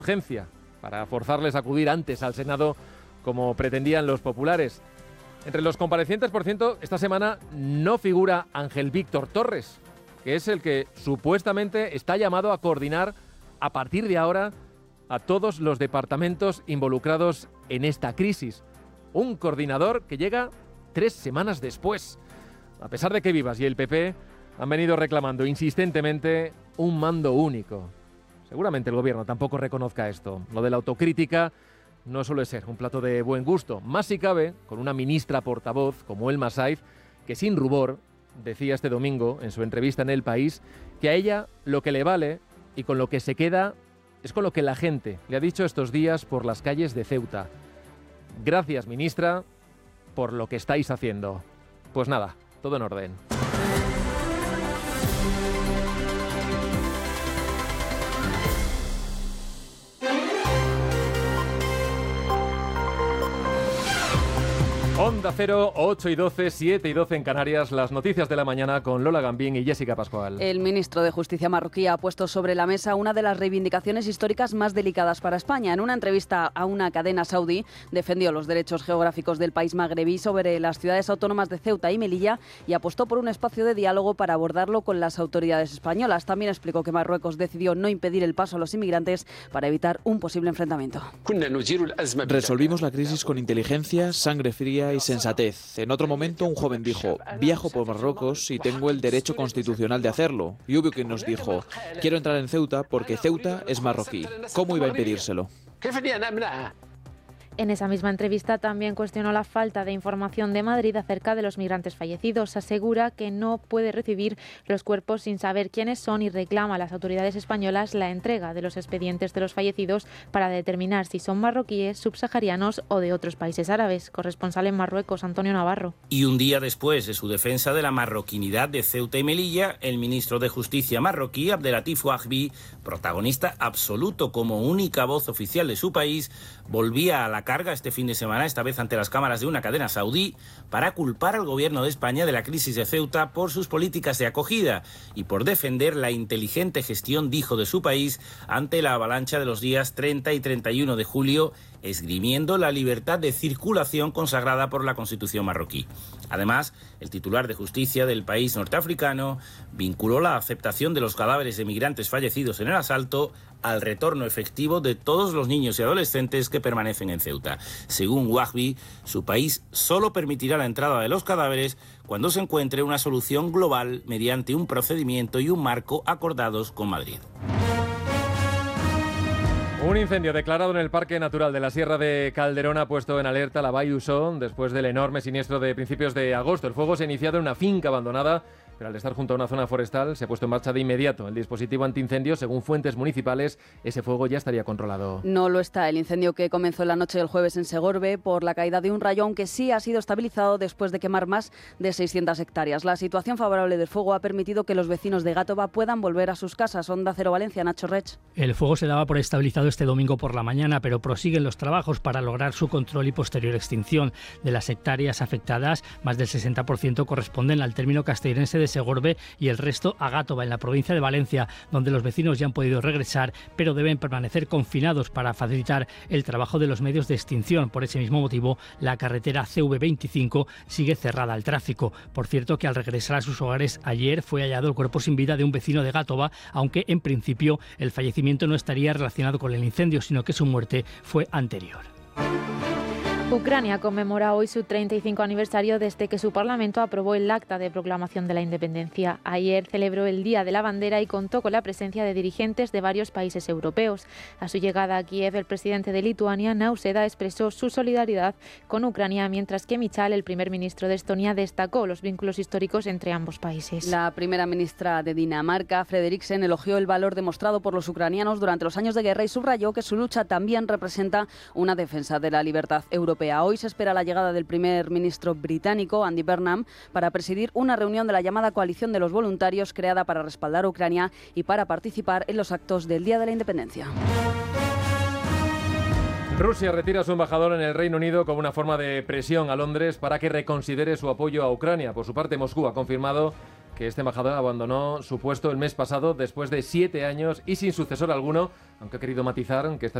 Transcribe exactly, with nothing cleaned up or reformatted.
urgencia para forzarles a acudir antes al Senado como pretendían los populares. Entre los comparecientes, por cierto, esta semana no figura Ángel Víctor Torres, que es el que supuestamente está llamado a coordinar a partir de ahora a todos los departamentos involucrados en esta crisis. Un coordinador que llega tres semanas después. A pesar de que Vivas y el P P han venido reclamando insistentemente un mando único. Seguramente el gobierno tampoco reconozca esto. Lo de la autocrítica no suele ser un plato de buen gusto. Más si cabe con una ministra portavoz como Elma Saif, que sin rubor decía este domingo en su entrevista en El País que a ella lo que le vale y con lo que se queda es con lo que la gente le ha dicho estos días por las calles de Ceuta. Gracias, ministra, por lo que estáis haciendo. Pues nada, todo en orden. Onda Cero, ocho y doce, siete y doce en Canarias, las noticias de la mañana con Lola Gambín y Jessica Pascual. El ministro de Justicia marroquí ha puesto sobre la mesa una de las reivindicaciones históricas más delicadas para España. En una entrevista a una cadena saudí, defendió los derechos geográficos del país magrebí sobre las ciudades autónomas de Ceuta y Melilla y apostó por un espacio de diálogo para abordarlo con las autoridades españolas. También explicó que Marruecos decidió no impedir el paso a los inmigrantes para evitar un posible enfrentamiento. Resolvimos la crisis con inteligencia, sangre fría y sensatez. En otro momento un joven dijo, viajo por Marruecos y tengo el derecho constitucional de hacerlo. Y hubo quien nos dijo, quiero entrar en Ceuta porque Ceuta es marroquí. ¿Cómo iba a impedírselo? En esa misma entrevista también cuestionó la falta de información de Madrid acerca de los migrantes fallecidos. Asegura que no puede recibir los cuerpos sin saber quiénes son y reclama a las autoridades españolas la entrega de los expedientes de los fallecidos para determinar si son marroquíes, subsaharianos o de otros países árabes. Corresponsal en Marruecos, Antonio Navarro. Y un día después de su defensa de la marroquinidad de Ceuta y Melilla, el ministro de Justicia marroquí, Abdelatif Ouahbi, protagonista absoluto como única voz oficial de su país, volvía a la carga este fin de semana, esta vez ante las cámaras de una cadena saudí, para culpar al gobierno de España de la crisis de Ceuta por sus políticas de acogida y por defender la inteligente gestión, dijo, de su país ante la avalancha de los días treinta y treinta y uno de julio, esgrimiendo la libertad de circulación consagrada por la Constitución marroquí. Además, el titular de justicia del país norteafricano vinculó la aceptación de los cadáveres de migrantes fallecidos en el asalto al retorno efectivo de todos los niños y adolescentes que permanecen en Ceuta. Según Ouahbi, su país solo permitirá la entrada de los cadáveres cuando se encuentre una solución global mediante un procedimiento y un marco acordados con Madrid. Un incendio declarado en el Parque Natural de la Sierra de Calderón ha puesto en alerta la Vall d'Uixó después del enorme siniestro de principios de agosto. El fuego se ha iniciado en una finca abandonada, pero al estar junto a una zona forestal se ha puesto en marcha de inmediato el dispositivo antiincendio. Según fuentes municipales, ese fuego ya estaría controlado. No lo está. El incendio que comenzó en la noche del jueves en Segorbe por la caída de un rayo, aunque sí ha sido estabilizado después de quemar más de seiscientas hectáreas. La situación favorable del fuego ha permitido que los vecinos de Gátova puedan volver a sus casas. Onda Cero Valencia, Nacho Rech. El fuego se daba por estabilizado este domingo por la mañana, pero prosiguen los trabajos para lograr su control y posterior extinción. De las hectáreas afectadas, más del sesenta por ciento corresponden al término castellerense de Segorbe y el resto a Gátova, en la provincia de Valencia, donde los vecinos ya han podido regresar, pero deben permanecer confinados para facilitar el trabajo de los medios de extinción. Por ese mismo motivo, la carretera C V veinticinco sigue cerrada al tráfico. Por cierto, que al regresar a sus hogares ayer fue hallado el cuerpo sin vida de un vecino de Gátova, aunque en principio el fallecimiento no estaría relacionado con el incendio, sino que su muerte fue anterior. Ucrania conmemora hoy su treinta y cinco aniversario desde que su Parlamento aprobó el Acta de Proclamación de la Independencia. Ayer celebró el Día de la Bandera y contó con la presencia de dirigentes de varios países europeos. A su llegada a Kiev, el presidente de Lituania, Nausėda, expresó su solidaridad con Ucrania, mientras que Michal, el primer ministro de Estonia, destacó los vínculos históricos entre ambos países. La primera ministra de Dinamarca, Frederiksen, elogió el valor demostrado por los ucranianos durante los años de guerra y subrayó que su lucha también representa una defensa de la libertad europea. Hoy se espera la llegada del primer ministro británico, Andy Burnham, para presidir una reunión de la llamada Coalición de los Voluntarios, creada para respaldar a Ucrania y para participar en los actos del Día de la Independencia. Rusia retira a su embajador en el Reino Unido como una forma de presión a Londres para que reconsidere su apoyo a Ucrania. Por su parte, Moscú ha confirmado que que este embajador abandonó su puesto el mes pasado después de siete años y sin sucesor alguno, aunque ha querido matizar que esta